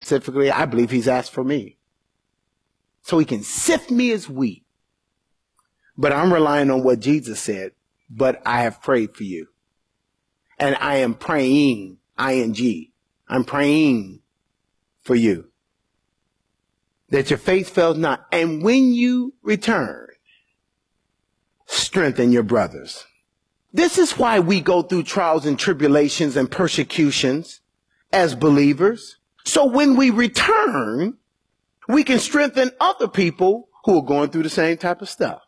specifically, I believe he's asked for me. So he can sift me as wheat. But I'm relying on what Jesus said. But I have prayed for you. And I am praying, I-N-G. I'm praying for you. That your faith fails not. And when you return, strengthen your brothers. This is why we go through trials and tribulations and persecutions as believers. So when we return, we can strengthen other people who are going through the same type of stuff.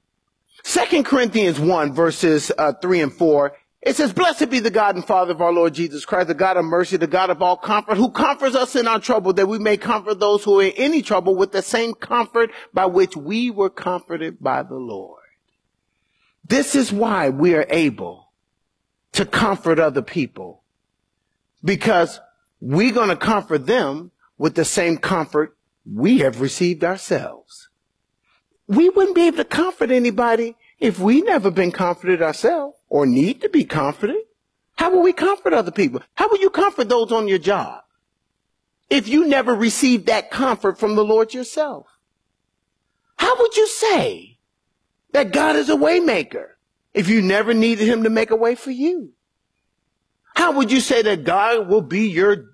2 Corinthians 1 verses 3 and 4, it says, "Blessed be the God and Father of our Lord Jesus Christ, the God of mercy, the God of all comfort, who comforts us in our trouble, that we may comfort those who are in any trouble with the same comfort by which we were comforted by the Lord." This is why we are able to comfort other people, because we're going to comfort them with the same comfort we have received ourselves. We wouldn't be able to comfort anybody if we never been comforted ourselves or need to be comforted. How will we comfort other people? How will you comfort those on your job if you never received that comfort from the Lord yourself? How would you say that God is a way maker if you never needed him to make a way for you? How would you say that God will be your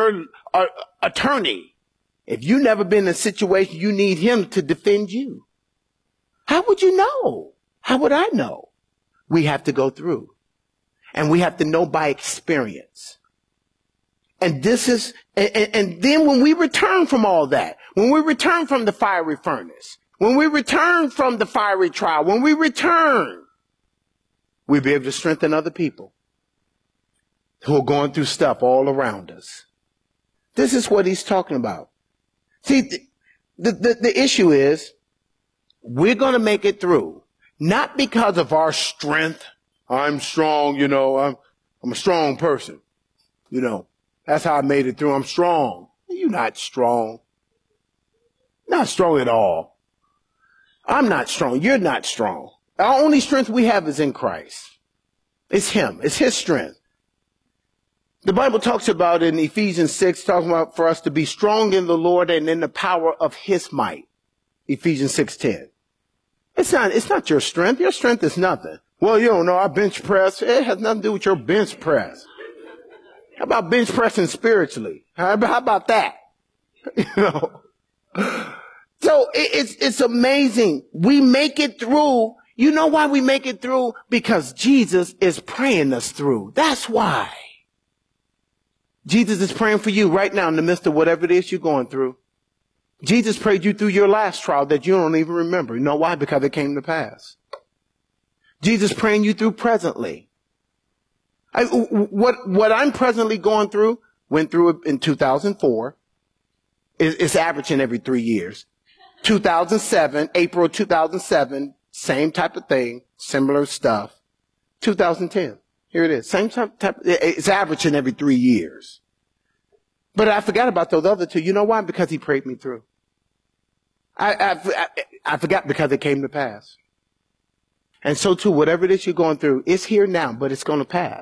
attorney if you never been in a situation you need him to defend you? How would you know? How would I know? We have to go through, and we have to know by experience. And this is, and then when we return from all that, when we return from the fiery furnace, when we return from the fiery trial, when we return, we'll be able to strengthen other people who are going through stuff all around us. This is what he's talking about. See, the issue is, we're going to make it through, not because of our strength. I'm strong, you know, I'm a strong person. You know, that's how I made it through. I'm strong. You're not strong. Not strong at all. I'm not strong. You're not strong. Our only strength we have is in Christ. It's him. It's his strength. The Bible talks about in Ephesians 6, talking about for us to be strong in the Lord and in the power of his might. Ephesians 6:10. It's not your strength. Your strength is nothing. Well, you don't know, I bench press. It has nothing to do with your bench press. How about bench pressing spiritually? How about that? You know. So it's amazing. We make it through. You know why we make it through? Because Jesus is praying us through. That's why. Jesus is praying for you right now in the midst of whatever it is you're going through. Jesus prayed you through your last trial that you don't even remember. You know why? Because it came to pass. Jesus praying you through presently. What I'm presently going through, went through it in 2004. It's averaging every 3 years. 2007, April 2007, same type of thing, similar stuff. 2010, here it is. Same type, it's averaging every 3 years. But I forgot about those other two. You know why? Because he prayed me through. I forgot because it came to pass. And so too, whatever it is you're going through, it's here now, but it's going to pass.